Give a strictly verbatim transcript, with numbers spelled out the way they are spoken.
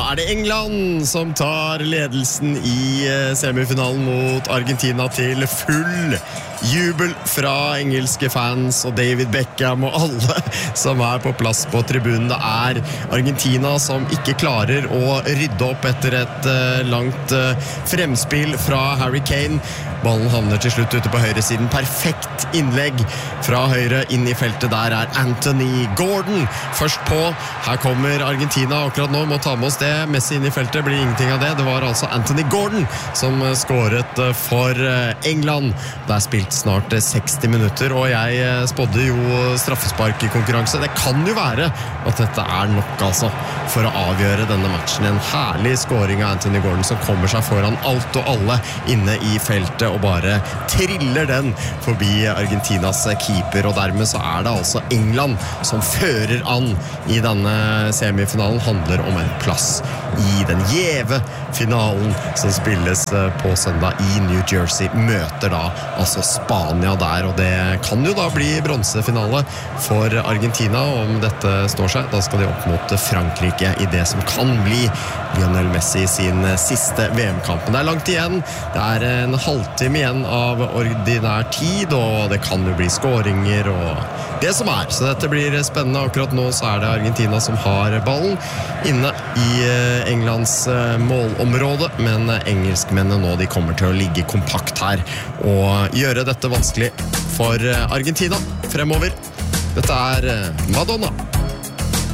er det England som tar ledelsen i semifinalen mot Argentina til full jubel fra engelske fans og David Beckham og alle som er på plass på tribunen. Det er Argentina som ikke klarer å rydde opp etter et langt fremspill fra Harry Kane. Ballen havner til slutt ute på høyresiden. Perfekt innlegg fra høyre inn i feltet. Der er Anthony Gordon først på. Her kommer Argentina akkurat nå, må ta med oss det. Messi inn i feltet, blir ingenting av det. Det var altså Anthony Gordon som skåret for England. Det er spilt snart seksti minutter, og jeg spådde jo straffespark i konkurranse. Det kan jo være at dette er nok altså for å avgjøre denne matchen. En herlig skåring av Anthony Gordon som kommer seg foran alt og alle inne i feltet og bare triller den forbi Argentinas keeper, og dermed så er det altså England som fører an i denne semifinalen. Handler om en plass i den gjeve finalen som spilles på søndag i New Jersey. Møter da altså Spania der, og det kan jo da bli bronsefinale for Argentina. Om dette står seg, da skal de opp mot Frankrike i det som kan bli Lionel Messi sin siste V M-kampen. Det er langt igjen, det er en halvtime igjen av ordinær tid, og det kan jo bli skåringer og det som er, så dette blir spennende. Akkurat nå så er det Argentina som har ballen inne i Englands målområde, men engelskmennene nå, de kommer til å ligge kompakt her og gjøre dette vanskelig for Argentina fremover. Dette er Madonna.